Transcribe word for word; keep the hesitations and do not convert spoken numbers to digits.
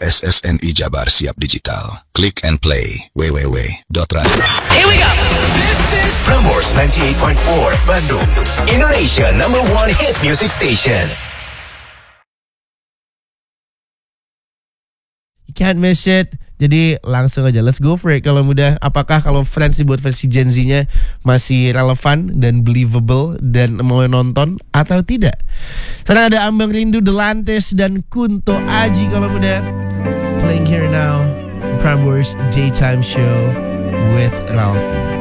S S N I Jabar Siap Digital. Click and play. w w w dot radio. Here we go. This is Prambors ninety-eight point four Bandung, Indonesia number one hit music station. You can't miss it. Jadi langsung aja, let's go for it. Kalau mudah, apakah kalau Friends dibuat versi Gen Z-nya masih relevan dan believable dan mau nonton atau tidak? Sana ada Ambang Rindu, Delantes dan Kunto Aji kalau mudah. Playing here now, Prambors Daytime Show with Ralphie.